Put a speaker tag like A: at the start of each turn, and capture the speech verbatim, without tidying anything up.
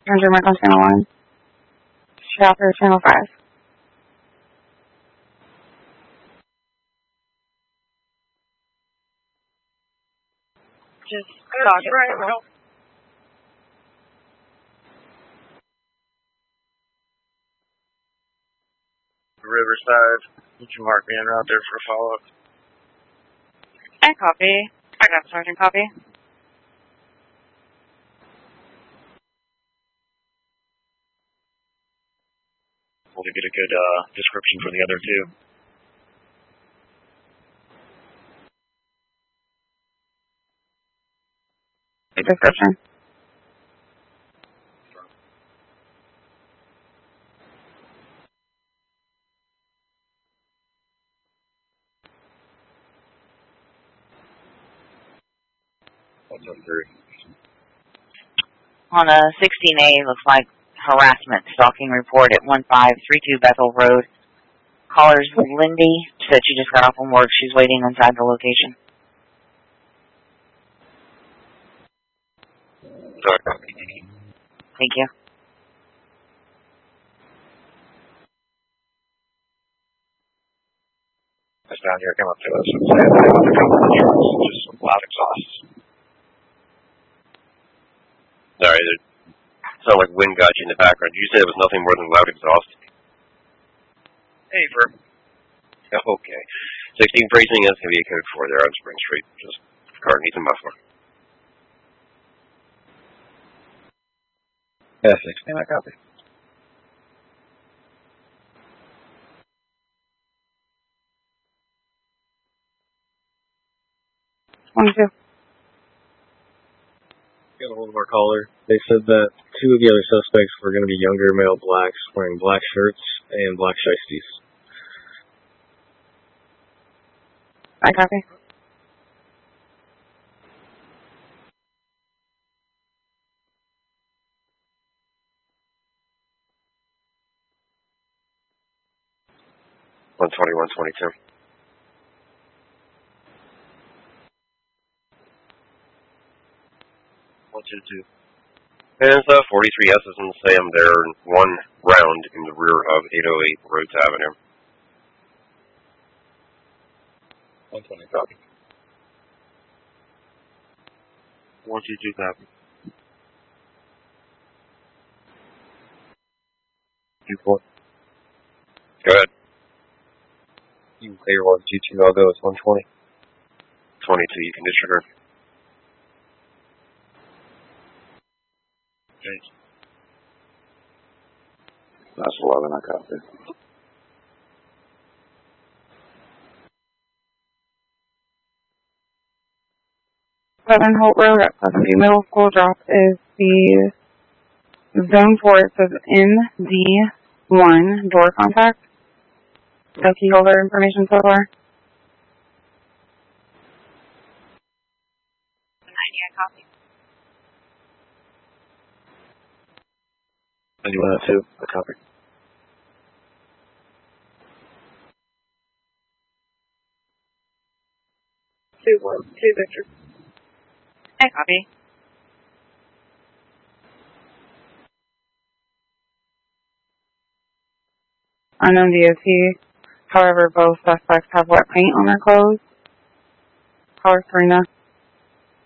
A: Andrew Michael Channel one. Shopper Channel five.
B: Just talk it right now.
C: Riverside. You can mark me in route there for a follow-up.
B: I copy. I got Sergeant copy.
C: We'll get a good uh, description for the other two.
A: Description.
C: What's up, Drew?
D: On a sixteen A, looks like harassment stalking report at one five three two Bethel Road. Caller's Lindy. Said she just got off from work. She's waiting inside the location.
C: Sorry.
D: Thank you.
C: That's down here. Come up to us and say that they want to come on the trucks. Just some loud exhaust.
E: Sorry, it sounded like wind got you in the background. Did you say it was nothing more than loud exhaust?
C: Hey, Ver.
E: Okay. sixteen precinct, that's going to be a code four there on Spring Street. Just car needs a muffler.
C: Yeah, sixteen, I copy.
A: One, two.
F: Got a hold of our caller. They said that two of the other suspects were going to be younger male blacks wearing black shirts and black shiesties.
A: I copy.
E: one twenty, one twenty-two.
C: one two two.
E: And it's uh, forty-three S's and Sam there, one round in the rear of eight oh eight Rhodes Avenue.
C: one twenty, copy. one two two, copy. two four.
E: Go ahead.
F: You can clear one two two, I'll go with one twenty.
E: twenty-two, you can disregard.
C: Thanks.
G: That's eleven, I copy.
A: Seven Holt Road at Pleasant View Middle School. Drop is the zone four. It says in D one door contact. No key holder information so far.
B: ninety, I copy.
C: ninety-one oh two, I copy.
B: Two, one, two, Victor. I copy.
A: Unknown D O T. However, both suspects have wet paint on their clothes. Caller Serena.